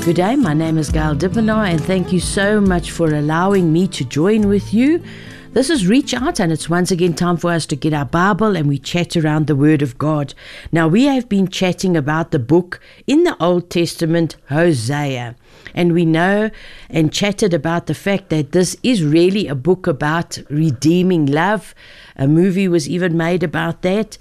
Good day, my name is Gail Dippenaar, and thank you so much for allowing me to join with you. This is Reach Out, and it's once again time for us to get our Bible and we chat around the Word of God. Now, we have been chatting about the book in the Old Testament, Hosea. And we know and chatted about the fact that this is really a book about redeeming love. A movie was even made about that.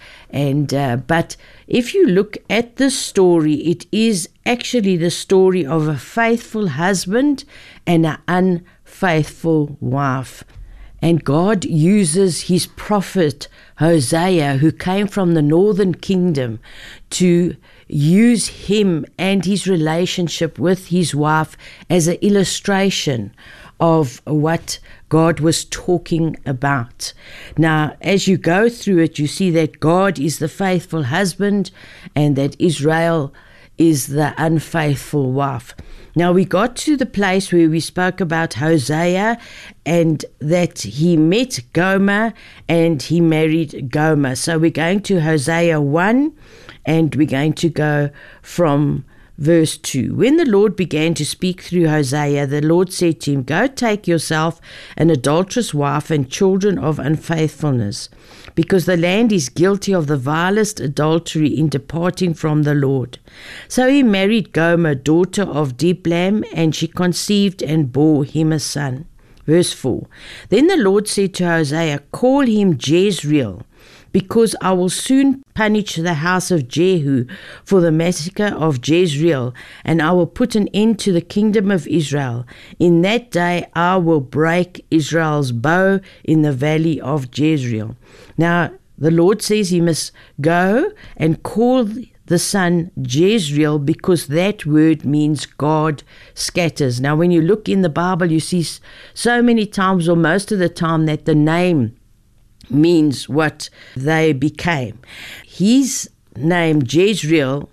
But if you look at this story, it is actually the story of a faithful husband and an unfaithful wife. And God uses his prophet Hosea, who came from the northern kingdom, to use him and his relationship with his wife as an illustration of what God was talking about. Now, as you go through it, you see that God is the faithful husband and that Israel is the unfaithful wife. Now, we got to the place where we spoke about Hosea and that he met Gomer and he married Gomer. So we're going to Hosea 1 and we're going to go from verse 2. When the Lord began to speak through Hosea, the Lord said to him, "Go take yourself an adulterous wife and children of unfaithfulness, because the land is guilty of the vilest adultery in departing from the Lord." So he married Gomer, daughter of Diblam, and she conceived and bore him a son. Verse 4. Then the Lord said to Hosea, "Call him Jezreel, because I will soon punish the house of Jehu for the massacre of Jezreel, and I will put an end to the kingdom of Israel. In that day I will break Israel's bow in the valley of Jezreel." Now, the Lord says he must go and call the son Jezreel, because that word means God scatters. Now, when you look in the Bible, you see so many times, or most of the time, that the name means what they became. His name, Jezreel,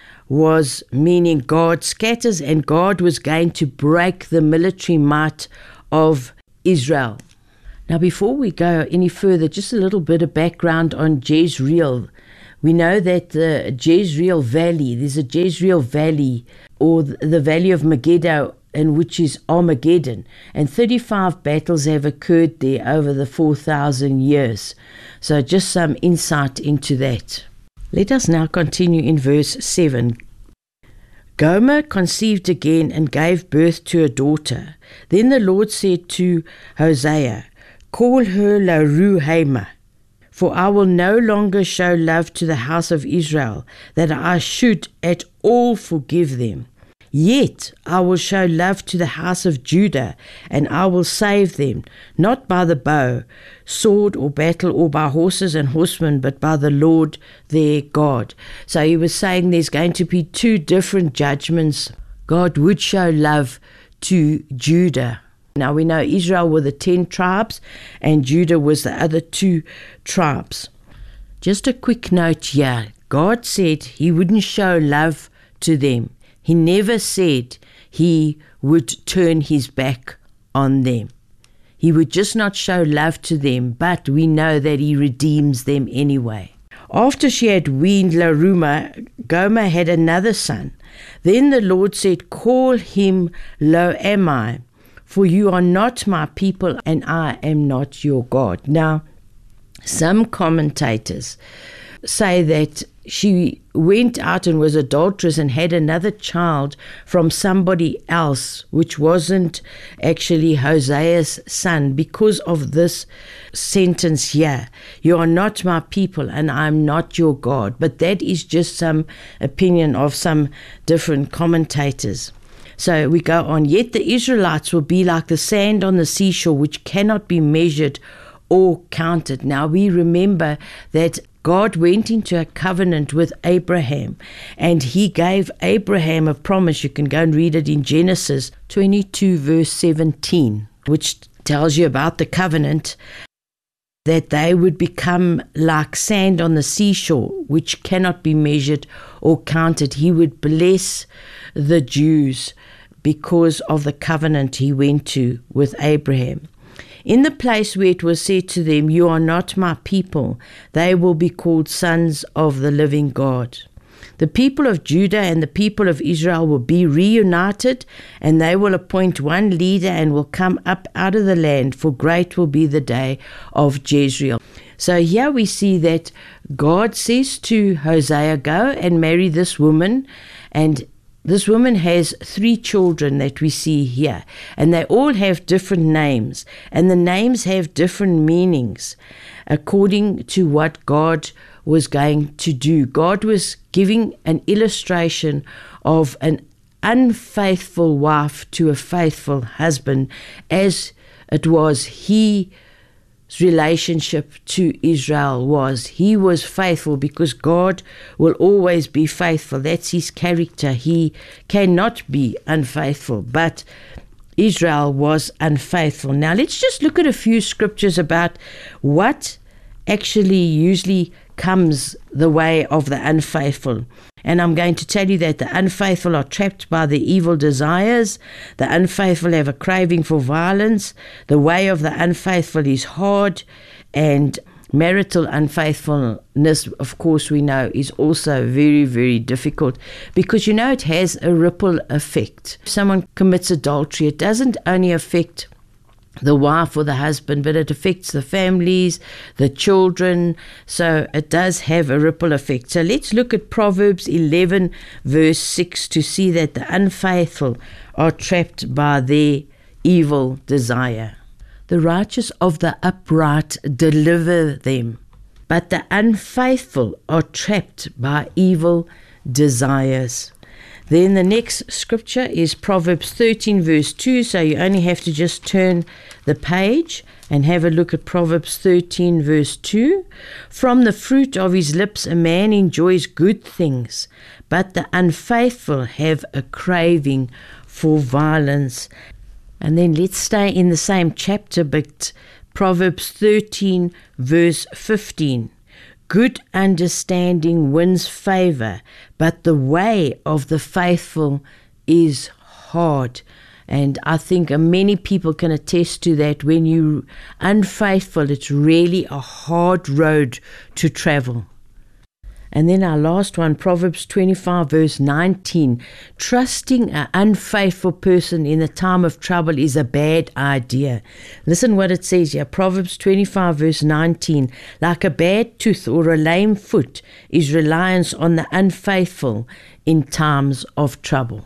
was meaning God scatters, and God was going to break the military might of Israel. Now, before we go any further, just a little bit of background on Jezreel. We know that the Jezreel Valley, there's a Jezreel Valley, or the Valley of Megiddo, and which is Armageddon, and 35 battles have occurred there over the 4,000 years. So just some insight into that. Let us now continue in verse 7. Gomer conceived again and gave birth to a daughter. Then the Lord said to Hosea, "Call her Lo-ruhamah, for I will no longer show love to the house of Israel, that I should at all forgive them. Yet I will show love to the house of Judah, and I will save them, not by the bow, sword, or battle, or by horses and horsemen, but by the Lord their God." So he was saying there's going to be two different judgments. God would show love to Judah. Now we know Israel were the 10 tribes, and Judah was the other 2 tribes. Just a quick note here. God said he wouldn't show love to them. He never said he would turn his back on them. He would just not show love to them, but we know that he redeems them anyway. After she had weaned Lo-ruhamah, Gomer had another son. Then the Lord said, "Call him Lo-ammi, for you are not my people, and I am not your God." Now, some commentators say that she went out and was adulterous and had another child from somebody else, which wasn't actually Hosea's son, because of this sentence here, "You are not my people and I'm not your God." But that is just some opinion of some different commentators. So we go on. "Yet the Israelites will be like the sand on the seashore, which cannot be measured or counted." Now we remember that God went into a covenant with Abraham, and he gave Abraham a promise. You can go and read it in Genesis 22 verse 17, which tells you about the covenant, that they would become like sand on the seashore, which cannot be measured or counted. He would bless the Jews because of the covenant he went to with Abraham. In the place where it was said to them, "You are not my people," they will be called sons of the living God. The people of Judah and the people of Israel will be reunited, and they will appoint one leader and will come up out of the land, for great will be the day of Jezreel. So here we see that God says to Hosea, go and marry this woman, and this woman has 3 children that we see here, and they all have different names, and the names have different meanings according to what God was going to do. God was giving an illustration of an unfaithful wife to a faithful husband, as it was his relationship to Israel was. He was faithful because God will always be faithful. That's his character. He cannot be unfaithful, but Israel was unfaithful. Now let's just look at a few scriptures about what actually usually comes the way of the unfaithful. And I'm going to tell you that the unfaithful are trapped by the evil desires. The unfaithful have a craving for violence. The way of the unfaithful is hard. And marital unfaithfulness, of course, we know is also very, very difficult, because, you know, it has a ripple effect. If someone commits adultery, it doesn't only affect the wife or the husband, but it affects the families, the children. So it does have a ripple effect. So let's look at Proverbs 11 verse 6 to see that the unfaithful are trapped by their evil desire. The righteous of the upright deliver them, but the unfaithful are trapped by evil desires. Then the next scripture is Proverbs 13 verse 2, so you only have to just turn the page and have a look at Proverbs 13 verse 2. From the fruit of his lips a man enjoys good things, but the unfaithful have a craving for violence. And then let's stay in the same chapter, but Proverbs 13 verse 15. Good understanding wins favor, but the way of the faithful is hard. And I think many people can attest to that. When you're unfaithful, it's really a hard road to travel. And then our last one, Proverbs 25 verse 19. Trusting an unfaithful person in the time of trouble is a bad idea. Listen what it says here. Proverbs 25 verse 19. Like a bad tooth or a lame foot is reliance on the unfaithful in times of trouble.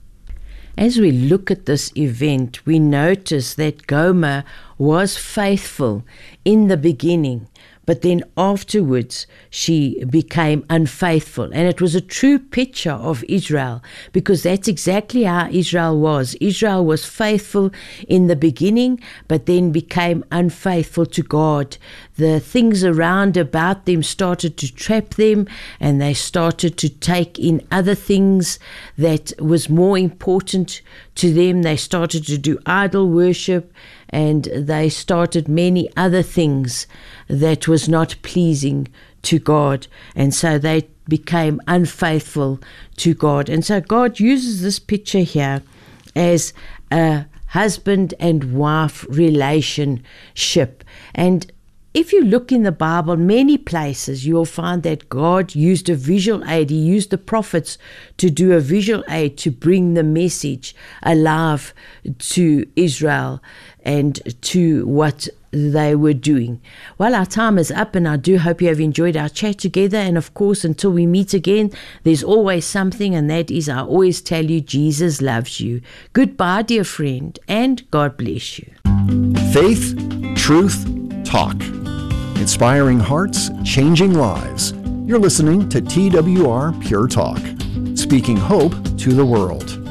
As we look at this event, we notice that Gomer was faithful in the beginning, but then afterwards she became unfaithful. And it was a true picture of Israel, because that's exactly how Israel was. Israel was faithful in the beginning, but then became unfaithful to God. The things around about them started to trap them, and they started to take in other things that was more important to them. They started to do idol worship, and they started many other things that was not pleasing to God. And so they became unfaithful to God. And so God uses this picture here as a husband and wife relationship. And if you look in the Bible, many places you will find that God used a visual aid. He used the prophets to do a visual aid to bring the message alive to Israel and to what they were doing. Well, our time is up, and I do hope you have enjoyed our chat together. And of course, until we meet again, there's always something, and that is, I always tell you, Jesus loves you. Goodbye, dear friend, and God bless you. Faith, truth, talk. Inspiring hearts, changing lives. You're listening to TWR Pure Talk, speaking hope to the world.